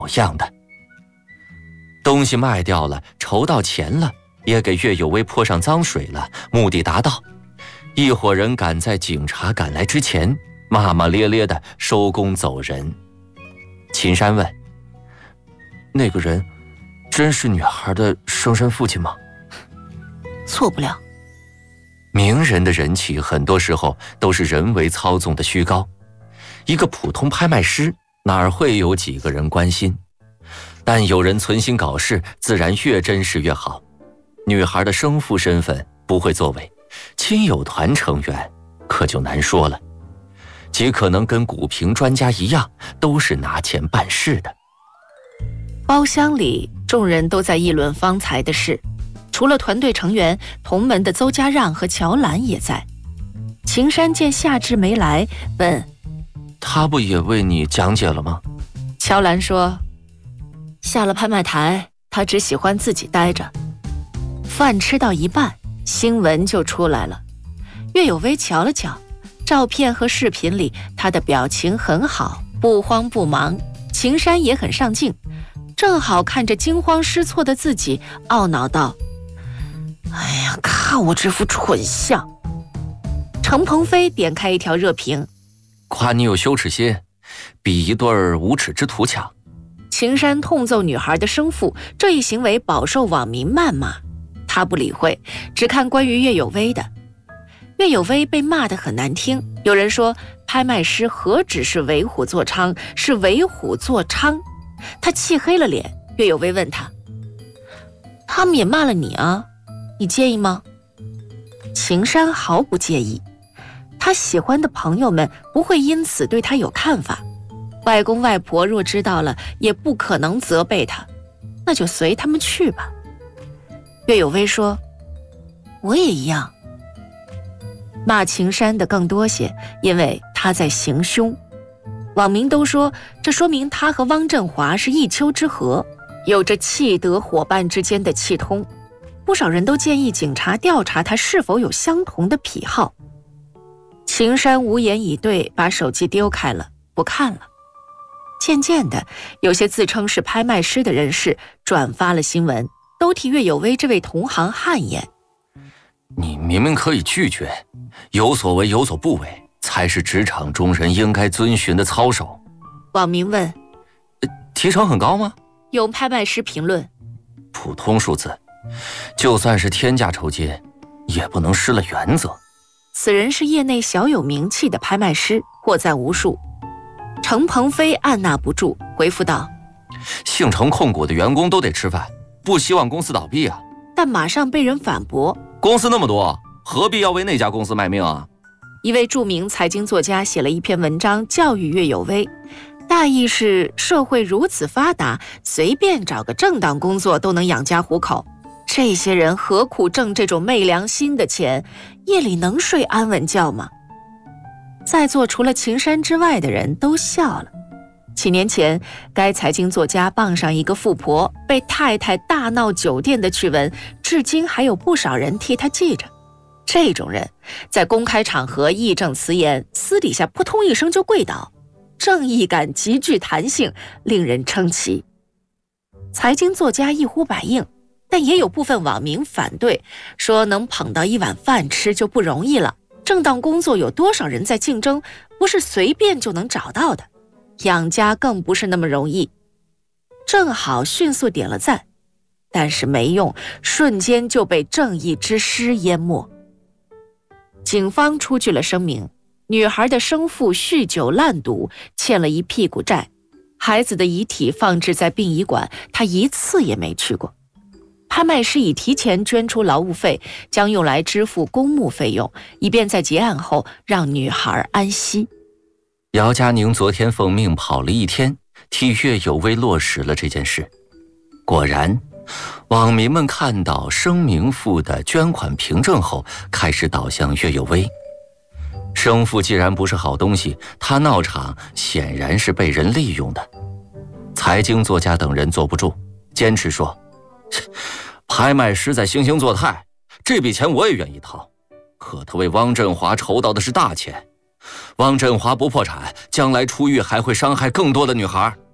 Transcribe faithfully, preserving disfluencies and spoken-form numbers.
样的。东西卖掉了，筹到钱了，也给岳有为泼上脏水了，目的达到。一伙人赶在警察赶来之前，骂骂咧咧地收工走人。秦山问：那个人真是女孩的生身父亲吗？ 错不了。 名人的人气很多时候都是人为操纵的虚高，一个普通拍卖师哪儿会有几个人关心？但有人存心搞事，自然越真实越好。女孩的生父身份不会作为，亲友团成员可就难说了，极可能跟股评专家一样，都是拿钱办事的。 包厢里众人都在议论方才的事，除了团队成员，同门的邹家让和乔兰也在。秦山见夏至没来，问： 他不也为你讲解了吗？ 乔兰说：下了拍卖台，他只喜欢自己待着。饭吃到一半，新闻就出来了。岳有为瞧了瞧照片和视频里，他的表情很好，不慌不忙。秦山也很上镜，正好看着惊慌失措的自己，懊恼道：哎呀，看我这副蠢相。程鹏飞点开一条热评： 夸你有羞耻心，比一对无耻之徒强。 秦山痛揍女孩的生父，这一行为饱受网民谩骂，他不理会，只看关于岳有为的。岳有为被骂得很难听，有人说拍卖师何止是为虎作伥，是为虎作伥。他气黑了脸，岳有为问他：他们也骂了你啊，你介意吗？秦山毫不介意，他喜欢的朋友们不会因此对他有看法，外公外婆若知道了，也不可能责备他，那就随他们去吧。岳有为说：我也一样。骂秦山的更多些，因为他在行凶。网民都说，这说明他和汪振华是一丘之貉，有着契德伙伴之间的契通。不少人都建议警察调查他是否有相同的癖好。秦山无言以对，把手机丢开了，不看了。渐渐的，有些自称是拍卖师的人士转发了新闻，都替岳有为这位同行汗颜。 你明明可以拒绝，有所为有所不为，才是职场中人应该遵循的操守。 网民问： 呃、提成很高吗？ 有拍卖师评论： 普通数字，就算是天价酬金，也不能失了原则。 此人是业内小有名气的拍卖师，获赞无数。程鹏飞按捺不住，回复道： 姓程控股的员工都得吃饭，不希望公司倒闭啊。 但马上被人反驳： 公司那么多，何必要为那家公司卖命啊？ 一位著名财经作家写了一篇文章教育岳有为，大意是社会如此发达，随便找个正当工作都能养家糊口，这些人何苦挣这种昧良心的钱？夜里能睡安稳觉吗？在座除了秦山之外的人都笑了。几年前，该财经作家傍上一个富婆被太太大闹酒店的趣闻，至今还有不少人替他记着。这种人在公开场合义正辞严，私底下扑通一声就跪倒，正义感极具弹性，令人称奇。财经作家一呼百应，但也有部分网民反对，说能捧到一碗饭吃就不容易了，正当工作有多少人在竞争，不是随便就能找到的，养家更不是那么容易。正好迅速点了赞，但是没用，瞬间就被正义之师淹没。警方出具了声明，女孩的生父酗酒烂赌，欠了一屁股债，孩子的遗体放置在殡仪馆，他一次也没去过。拍卖师已提前捐出劳务费，将用来支付公墓费用，以便在结案后让女孩安息。 姚佳宁昨天奉命跑了一天，替岳有为落实了这件事。果然，网民们看到生名父的捐款凭证后，开始倒向岳有为。生父既然不是好东西，他闹场显然是被人利用的。财经作家等人坐不住，坚持说：拍卖师在惺惺作态，这笔钱我也愿意掏，可他为汪振华筹到的是大钱，汪振华不破产，将来出狱还会伤害更多的女孩。